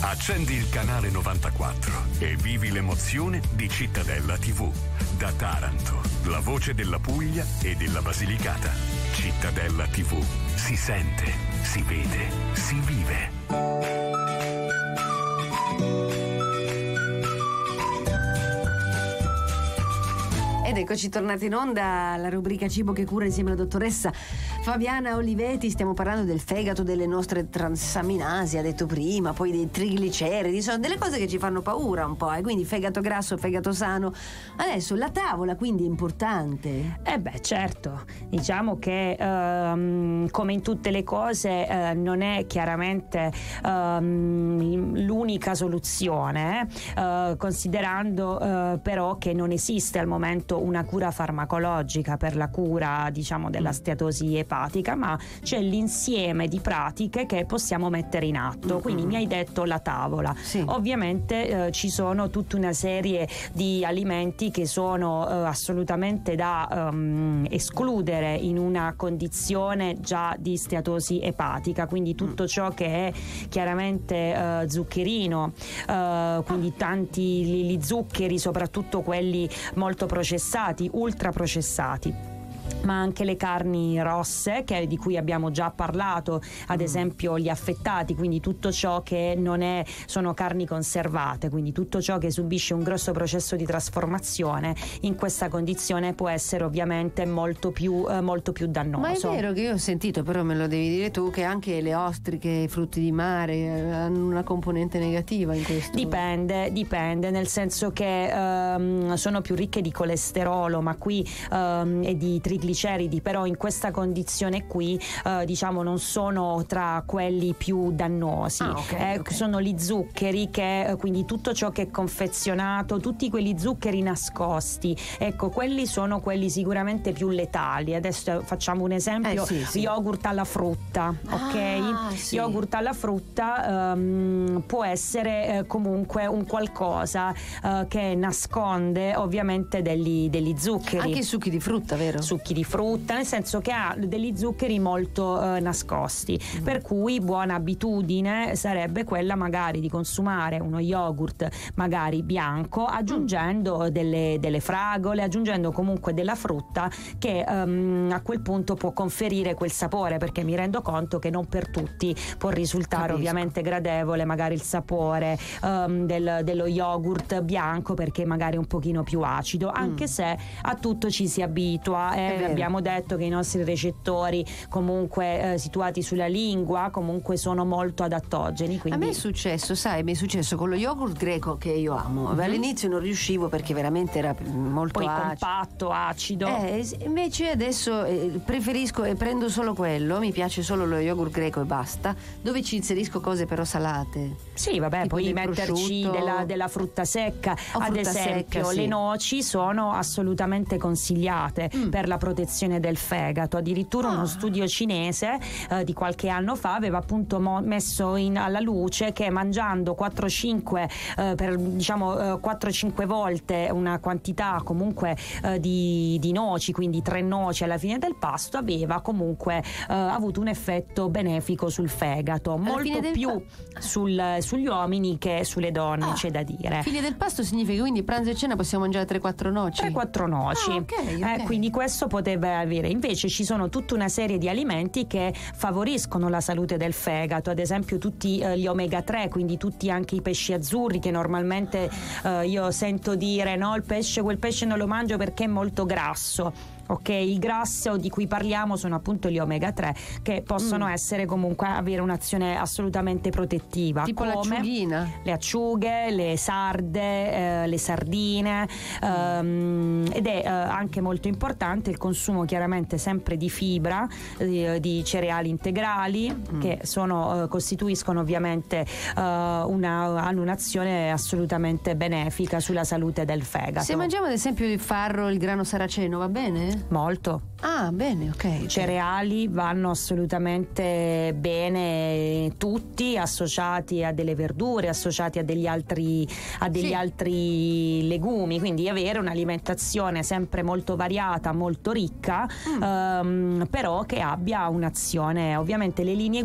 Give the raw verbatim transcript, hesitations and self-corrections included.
Accendi il canale novantaquattro e vivi l'emozione di Cittadella tivù. Da Taranto, la voce della Puglia e della Basilicata. Cittadella tivù. Si sente, si vede, si vive. Ed eccoci tornati in onda alla rubrica Cibo che cura insieme alla dottoressa Fabiana Oliveti. Stiamo parlando del fegato, delle nostre transaminasi, ha detto prima, poi dei trigliceridi, sono delle cose che ci fanno paura un po', e eh? Quindi fegato grasso, fegato sano. Adesso la tavola quindi è importante. Eh beh, certo, diciamo che ehm, come in tutte le cose eh, non è chiaramente ehm, l'unica soluzione, eh, considerando eh, però che non esiste al momento una cura farmacologica per la cura, diciamo, della steatosi epatica, ma c'è l'insieme di pratiche che possiamo mettere in atto. Quindi mi hai detto la tavola. Sì. Ovviamente eh, ci sono tutta una serie di alimenti che sono eh, assolutamente da um, escludere in una condizione già di steatosi epatica, quindi tutto ciò che è chiaramente eh, zuccherino, eh, quindi tanti gli, gli zuccheri, soprattutto quelli molto processati, ultra processati, ma anche le carni rosse, che, di cui abbiamo già parlato, ad esempio gli affettati, quindi tutto ciò che non è, sono carni conservate, quindi tutto ciò che subisce un grosso processo di trasformazione in questa condizione può essere ovviamente molto più, eh, molto più dannoso. Ma è vero che io ho sentito, però me lo devi dire tu, che anche le ostriche, i frutti di mare eh, hanno una componente negativa in questo? Dipende, dipende, nel senso che ehm, sono più ricche di colesterolo, ma qui ehm, e di trigliceridi, però in questa condizione qui eh, diciamo non sono tra quelli più dannosi. Ah, okay, eh, okay. Sono gli zuccheri, che eh, quindi tutto ciò che è confezionato, tutti quegli zuccheri nascosti, ecco, quelli sono quelli sicuramente più letali. Adesso facciamo un esempio: eh, sì, sì. yogurt alla frutta, ok? Ah, sì. Yogurt alla frutta ehm, può essere eh, comunque un qualcosa eh, che nasconde ovviamente degli, degli zuccheri. Anche i succhi di frutta, vero? Succhi di frutta, nel senso che ha degli zuccheri molto eh, nascosti, mm. per cui buona abitudine sarebbe quella magari di consumare uno yogurt magari bianco, aggiungendo mm. delle, delle fragole, aggiungendo comunque della frutta che um, a quel punto può conferire quel sapore, perché mi rendo conto che non per tutti può risultare Capisco. ovviamente gradevole magari il sapore um, del, dello yogurt bianco, perché magari è un pochino più acido, anche mm. se a tutto ci si abitua. eh, Abbiamo detto che i nostri recettori comunque eh, situati sulla lingua comunque sono molto adattogeni, quindi... A me è successo, sai, mi è successo con lo yogurt greco, che io amo. Mm-hmm. All'inizio non riuscivo perché veramente era molto poi acido, compatto, acido. Eh, invece adesso eh, preferisco e prendo solo quello, mi piace solo lo yogurt greco e basta, dove ci inserisco cose però salate. Sì, vabbè, tipo puoi metterci della, della frutta secca, o ad frutta esempio secca, sì. Le noci sono assolutamente consigliate mm. per la protezione del fegato. Addirittura ah. uno studio cinese eh, di qualche anno fa aveva appunto mo- messo in, alla luce che mangiando quattro cinque eh, per diciamo eh, quattro cinque volte una quantità comunque eh, di, di noci, quindi tre noci alla fine del pasto, aveva comunque eh, avuto un effetto benefico sul fegato, alla molto più pa- sul, sugli uomini che sulle donne, ah. c'è da dire. Fine del pasto significa quindi pranzo e cena possiamo mangiare tre quattro noci? tre quattro noci. Ah, okay, okay. Eh, quindi questo poteva avere. Invece ci sono tutta una serie di alimenti che favoriscono la salute del fegato, ad esempio tutti eh, gli omega tre, quindi tutti anche i pesci azzurri, che normalmente eh, io sento dire no, il pesce, quel pesce non lo mangio perché è molto grasso. Ok, il grasso di cui parliamo sono appunto gli omega tre, che possono mm. essere comunque avere un'azione assolutamente protettiva, tipo come l'acciughina, le acciughe, le sarde, eh, le sardine, ehm, ed è eh, anche molto importante il consumo chiaramente sempre di fibra, eh, di cereali integrali mm. che sono, eh, costituiscono ovviamente eh, una, hanno un'azione assolutamente benefica sulla salute del fegato. Se mangiamo ad esempio il farro, il grano saraceno, va bene? Molto. Ah, bene, ok. okay. Cereali vanno assolutamente bene, tutti associati a delle verdure, associati a degli altri a degli sì. altri legumi, quindi avere un'alimentazione sempre molto variata, molto ricca, mm. ehm, però che abbia un'azione. Ovviamente le linee